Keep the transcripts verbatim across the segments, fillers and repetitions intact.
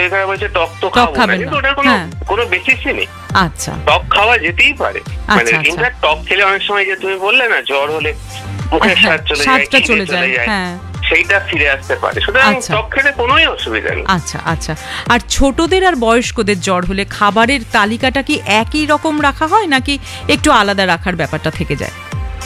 শরীর খারাপ হয়েছে টক তো খাবো না, কিন্তু ওটার কোনো কোনো বেসিসই নেই। আচ্ছা, টক খাওয়া যেতেই পারে, মানে ইনফ্যাক্ট টক খেলে অনেক সময় যে তুমি বললে না জ্বর হলে মুখের স্বাদ চলে যায়, চলে যায়, সেইটা ফিরে আসতে পারে, সুতরাং টক খেলে কোনোই অসুবিধা নেই। আচ্ছা আচ্ছা। আর ছোটদের আর বয়স্কদের জ্বর হলে খাবারের তালিকাটা কি একই রকম রাখা হয় নাকি একটু আলাদা রাখার ব্যাপারটা থেকে যায়?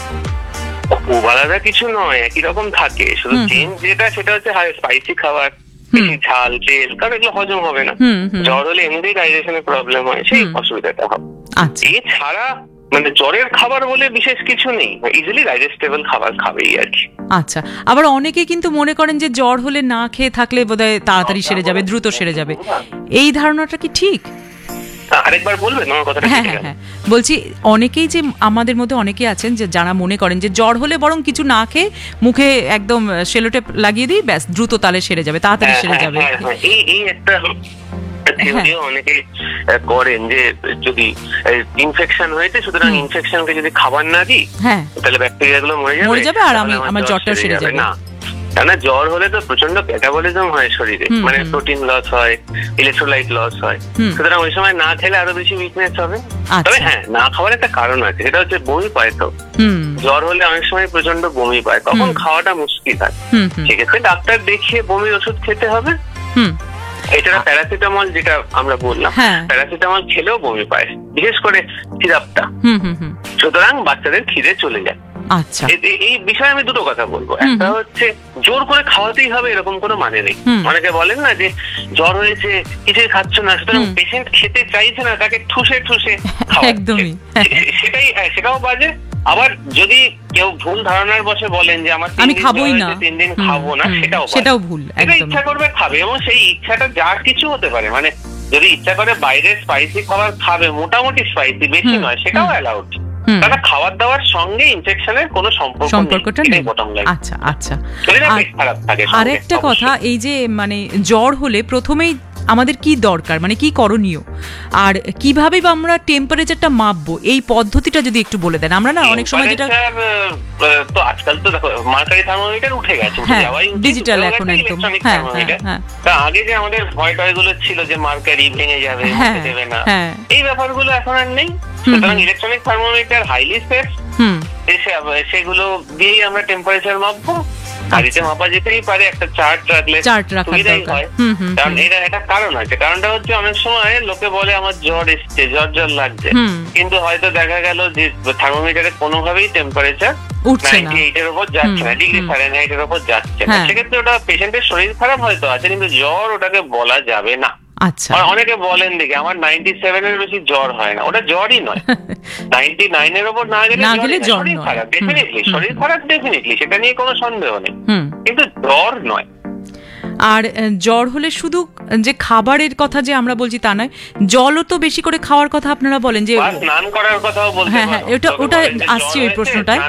খুব আলাদা কিছু নয়, একই রকম থাকে, শুধু চেঞ্জ যেটা সেটা হচ্ছে হাই স্পাইসি খাবার, বেশি ঝাল তেল, কারণ এগুলো হজম হবে না। জ্বর হলে এমনি ডাইজেশনের প্রবলেম হয়, সেই অসুবিধাটা হবে। এছাড়া মানে জ্বরের খাবার বলে বিশেষ কিছু নেই, ইজিলি ডাইজেস্টেবল খাবার খাবেই আর কি। আচ্ছা, আবার অনেকে কিন্তু মনে করেন যে জ্বর হলে না খেয়ে থাকলে বোধহয় তাড়াতাড়ি সেরে যাবে, দ্রুত সেরে যাবে, এই ধারণাটা কি ঠিক? আরেকবার বলবেন আমার কথাটা? হ্যাঁ হ্যাঁ হ্যাঁ বলছি, অনেকেই যে আমাদের মধ্যে অনেকেই আছেন যে যারা মনে করেন যে জ্বর হলে বরং কিছু না খেয়ে মুখে একদম সেলোটেপ লাগিয়ে দিই, ব্যাস দ্রুত তালে সেরে যাবে, তাড়াতাড়ি সেরে যাবে। এই এই একটা থিওরিও অনেকে করেন যে যদি ইনফেকশন হয়েছে সুতরাং ইনফেকশনকে যদি খাবার না দিই তাহলে ব্যাকটেরিয়া গুলো মরে যাবে আর আমি আমার জ্বরটা সেরে যাবে। না, কেননা জ্বর হলে তো প্রচন্ড ক্যাটাবলিজম হয় শরীরে, মানে প্রোটিন লস হয়, ইলেকট্রোলাইট লস হয়, সুতরাং ওই সময় না খেলে আরো বেশি উইকনেস হবে। তবে হ্যাঁ, না খাওয়ার একটা কারণ আছে, সেটা হচ্ছে বমি পায়। তো জ্বর হলে অনেক সময় প্রচন্ড বমি পায়, তখন খাওয়াটা মুশকিল হয়, সেক্ষেত্রে ডাক্তার দেখিয়ে বমির ওষুধ খেতে হবে। এছাড়া প্যারাসিটামল যেটা আমরা বললাম, প্যারাসিটামল খেলেও বমি পায়, বিশেষ করে সিরাপটা, সুতরাং বাচ্চাদের খিদে চলে যায়। আচ্ছা, এই বিষয়ে আমি দুটো কথা বলবো। একটা হচ্ছে জোর করে খাওয়াতেই হবে এরকম কোনো মানে নেই। অনেকে বলেন না যে জ্বর হয়েছে কিছুই খাচ্ছ না, সুতরাং পেশেন্ট খেতে চাইছে না, তাকে ঠুসে ঠুসে একদমই, সেটাই সেটাও বাজে। আবার যদি কেউ ভুল ধারণার বসে বলেন যে আমার আমি খাবোই না, তিন দিন খাবো না, সেটাও সেটাও ভুল। ইচ্ছা করবে খাবে, এবং সেই ইচ্ছাটা যা কিছু হতে পারে, মানে যদি ইচ্ছা করে বাইরে স্পাইসি খাবার খাবে, মোটামুটি স্পাইসি, বেশি নয়, সেটাও অ্যালাউড, কারণ খাবার দাওয়ার সঙ্গে ইনফেকশনের কোনো সম্পর্কটা নেই। আচ্ছা আচ্ছা। আরেকটা কথা, এই যে মানে জ্বর হলে প্রথমেই আমাদের কি দরকার, মানে কি করণীয়, আর কিভাবে আমরা টেম্পারেচারটা মাপবো, এই পদ্ধতিটা যদি একটু বলে দেন। আমরা না অনেক সময় যেটা তো আজকাল তো দেখো মার্কারি থার্মোমিটার উঠে গেছে, ডিজিটাল এখন একদম। হ্যাঁ হ্যাঁ, আগে যে আমাদের ভয় টয় গুলো ছিল যে মার্কারি ভেঙে যাবে, দেবে না, এই ব্যাপারগুলো এখন আর নেই। সুতরাং ইলেকট্রনিক থার্মোমিটার হাইলি সেফ, সেগুলো দিয়েই আমরা টেম্পারেচার মাপবো। বাড়িতে মাপা যেতেই পারে, একটা চার্ট রাখলে সুবিধাই হয়। কারণ এটা একটা কারণ আছে, কারণটা হচ্ছে অনেক সময় লোকে বলে আমার জ্বর এসছে, জ্বর জ্বর লাগছে, কিন্তু হয়তো দেখা গেল যে থার্মোমিটারে কোনোভাবেই টেম্পারেচার নাইনটি এইট এর উপর যাচ্ছে না, ডিগ্রি ফারেনহাইট এর উপর যাচ্ছে না, সেক্ষেত্রে ওটা পেশেন্টের শরীর খারাপ হয়তো আছে, কিন্তু জ্বর ওটাকে বলা যাবে না। আচ্ছা, অনেকে বলেন দেখে আমার নাইনটি সেভেন এর বেশি জ্বর হয় না, ওটা জ্বরই নয়। নাইনটি নাইন এর উপর না গেলে শরীর খারাপ, ডেফিনেটলি শরীর খারাপ, ডেফিনেটলি সেটা নিয়ে কোনো সন্দেহ নেই, কিন্তু জ্বর নয়। আর জ্বর হলে শুধু যে খাবারের কথা যে আমরা বলছি তা নয়, জলও তো বেশি করে খাওয়ার কথা আপনারা বলেন, যে স্নান করার কথাও বলতে পারেন। হ্যাঁ, ওটা ওটা আসছি ওই প্রশ্নটায়,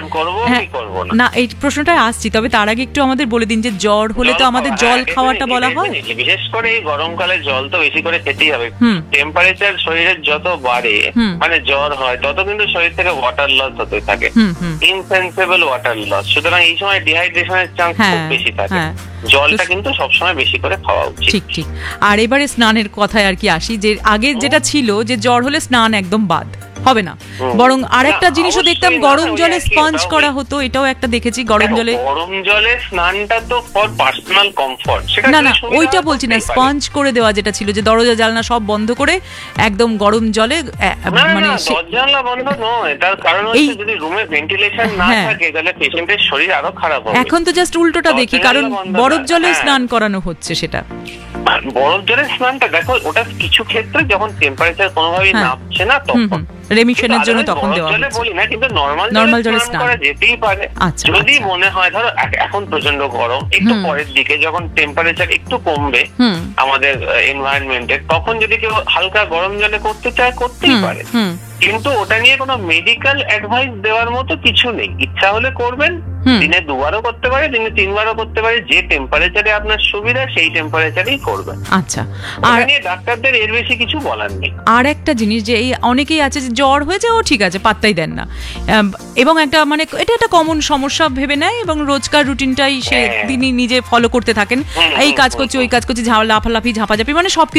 না এই প্রশ্নটায় আসছি, তবে তার আগে একটু আমাদের বলে দিন যে জ্বর হলে তো আমাদের জল খাওয়াটা বলা হয়, বিশেষ করে এই গরমকালে জল তো বেশি করে খেতেই হবে। টেম্পারেচার শরীরের যত বাড়ে, মানে জ্বর হয়, তত কিন্তু শরীর থেকে ওয়াটার লস হতে থাকে, ইনসেন্সেবল ওয়াটার লস, সুতরাং এই সময় ডিহাইড্রেশনের চান্স খুব বেশি থাকে। জলটা কিন্তু সবসময় বেশি করে খাওয়া উচিত। ঠিক ঠিক। আর এবারে স্নানের কথায় আর কি আসি, যে আগে যেটা ছিল যে জ্বর হলে স্নান একদম বাদ হবে না, বরং আরেকটা জিনিসও দেখতাম গরম জলে স্পঞ্জ করা হতো, এটাও একটা দেখেছি, গরম জলে গরম জলে স্নানটা তো ফর পার্সোনাল কমফর্ট, না না ওইটা বলছি না, স্পঞ্জ করে দেওয়া যেটা ছিল, যে দরজা জানলা সব বন্ধ করে একদম গরম জলে, মানে দরজা জানলা বন্ধ নয়, তার কারণ হচ্ছে যদি রুমে ভেন্টিলেশন না থাকে তাহলে পেশেন্টের শরীর আরো খারাপ হবে। এখন তো জাস্ট উল্টোটা দেখি, কারণ বরফ জলে স্নান করানো হচ্ছে, সেটা বরফ জলের স্নানটা দেখো, ওটা কিছু ক্ষেত্রে যখন টেম্পারেচার কোনোভাবেই নামছে না তখন রেমিশনের জন্য তখন দেওয়া হচ্ছে, বলি না, কিন্তু নরমাল নরমাল জলে স্নান করা যেতেই পারে। যদি মনে হয় ধরো এখন প্রচন্ড গরম, একটু পরের দিকে যখন টেম্পারেচার একটু কমবে আমাদের এনভায়রনমেন্টে, তখন যদি কেউ হালকা গরম জলে করতে চায় করতেই পারে, কিন্তু ওটা নিয়ে কোনো মেডিকেল অ্যাডভাইস দেওয়ার মতো কিছু নেই। ইচ্ছা হলে করবেন, দিনে দুবারও করতে পারে, দিনে তিনবারও করতে পারে, যে টেম্পারেচারে আপনার সুবিধা সেই টেম্পারেচারেই করবেন। আচ্ছা, আর ডাক্তারদের এর বেশি কিছু বলার নেই। আর একটা জিনিস, যে এই অনেকেই আছে যে জ্বর হয়েছে, ও ঠিক আছে, পাত্তাই দেন না, এবং একটা মানে এটা একটা কমন সমস্যা ভেবে নেয়, এবং রোজকার রুটিনটাই সে তিনি নিজে ফলো করতে থাকেন, এই কাজ করছি ওই কাজ করছি, লাফালাফি ঝাঁপাঝাপি, মানে সব